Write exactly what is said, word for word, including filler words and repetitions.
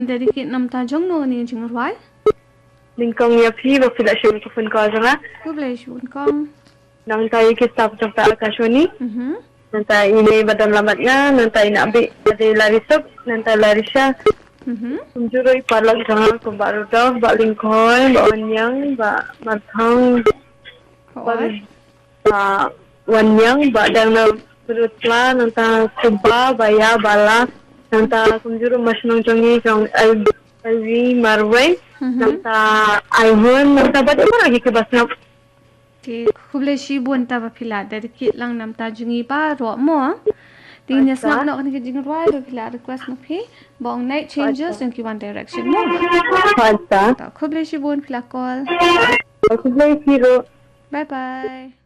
Dedicate nam ta jong no ni jing rwai. Lingkong ya phi ba phila shim ko phun ko janga. Ku blai shun kong. Nang tayo ki stop jong ta akashwani. Mhm. Nang tayo ini badan lamat nga, nang tayo na abi ade larisap, nang tayo larisya. Mhm. Kumjuro ipalag janga ko baru daw ba lingkoy, ba onyang, ba marthang, Oi. ba wanyang, ba dang na berutla, nang tayo kuba, baya, bala, nang tayo kumjuro mas nang jongi jong alwi marway. Nanta ayhon nanta bade mo lagi ke basna Ki kuble shi bun ta ba phila dedicate lang nam ta jungi ba ro mo. Ting ne snap no kan ke jing rwai do phila request no phi bong night changes in ki one direction mo. Fanta Ta kuble shi bun phila call. aku play hero Bye bye.